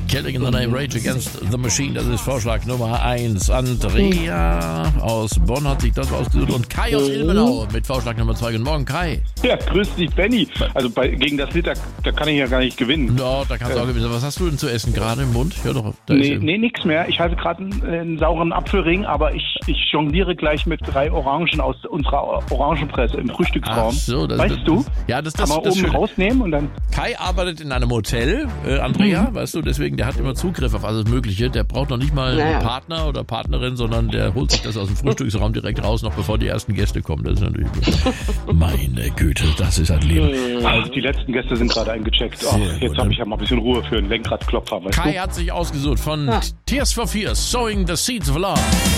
Celtic in the Name, Rage Against the Machine, das ist Vorschlag Nummer 1. Andrea aus Bonn hat sich das ausgesucht und Kai aus Ilmenau mit Vorschlag Nummer 2. Guten Morgen, Kai. Ja, grüß dich, Benny. Also gegen das Lied, da kann ich ja gar nicht gewinnen. Ja, da kannst du auch gewinnen. Was hast du denn zu essen gerade im Mund? Hör doch. Nee, nix mehr. Ich halte gerade einen sauren Apfelring, aber ich jongliere gleich mit 3 Orangen aus unserer Orangenpresse im Frühstücksraum. Ach so, weißt du? Ja, das kann man oben Schöne. Rausnehmen und dann... Kai arbeitet in einem Hotel, Andrea, weißt du, deswegen, der hat immer Zugriff auf alles Mögliche. Der braucht noch nicht mal einen Partner oder Partnerin, sondern der holt sich das aus dem Frühstücksraum direkt raus, noch bevor die ersten Gäste kommen. Das ist natürlich gut. Meine Güte, das ist ein Leben. Also die letzten Gäste sind gerade eingecheckt. Oh, jetzt habe ich ja mal ein bisschen Ruhe für einen Lenkradklopfer. Weißt Kai du? hat sich ausgesucht von Tears for Fears, Sowing the Seeds of Love.